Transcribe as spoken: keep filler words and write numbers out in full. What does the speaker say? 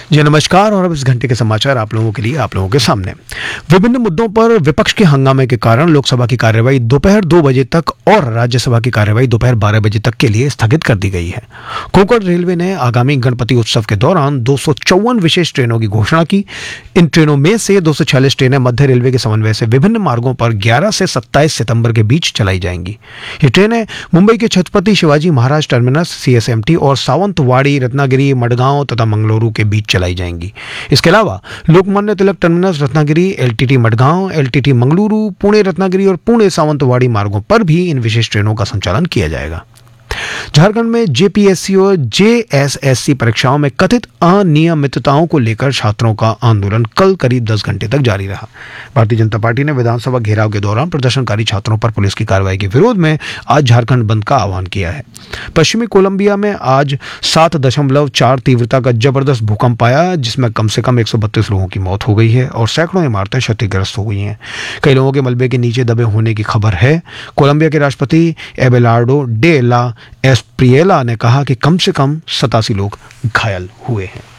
जी नमस्कार। और अब इस घंटे के समाचार आप लोगों के लिए, आप लोगों के सामने। विभिन्न मुद्दों पर विपक्ष के हंगामे के कारण लोकसभा की कार्यवाही दोपहर दो बजे तक और राज्यसभा की कार्यवाही दोपहर बारह बजे तक के लिए स्थगित कर दी गई है। कोंकण रेलवे ने आगामी गणपति उत्सव के दौरान दो सौ चौवन विशेष ट्रेनों की घोषणा की। इन ट्रेनों में से दो सौ छियालीस ट्रेनें मध्य रेलवे के समन्वय से विभिन्न मार्गों पर ग्यारह से सत्ताईस सितंबर के बीच चलाई जाएंगी। ये ट्रेनें मुंबई के छत्रपति शिवाजी महाराज टर्मिनस सीएसएमटी और सावंतवाड़ी, रत्नागिरी, मडगांव तथा मंगलुरु के बीच चलाई जाएंगी। इसके अलावा Lokmanya Tilak terminus Ratnagiri, LTT Madgaon, LTT Mangaluru, Pune Ratnagiri और पुणे सावंतवाड़ी मार्गों पर भी इन विशेष ट्रेनों का संचालन किया जाएगा। झारखंड में जेपीएससी और जेएसएससी परीक्षाओं में कथित अनियमितताओं को लेकर छात्रों का आंदोलन कल करीब दस घंटे तक जारी रहा। भारतीय जनता पार्टी ने विधानसभा घेराव के दौरान प्रदर्शनकारी छात्रों पर पुलिस की कार्रवाई के विरोध में आज झारखंड बंद का आह्वान किया है। पश्चिमी कोलंबिया में आज सात दशमलव चार तीव्रता का जबरदस्त भूकंप आया, जिसमें कम से कम एक सौ बत्तीस लोगों की मौत हो गई है और सैकड़ों इमारतें क्षतिग्रस्त हो गई हैं। कई लोगों के मलबे के नीचे दबे होने की खबर है। कोलंबिया के राष्ट्रपति एबेलार्डो डे ला एस्प्रिएला ने कहा कि कम से कम सतासी लोग घायल हुए हैं।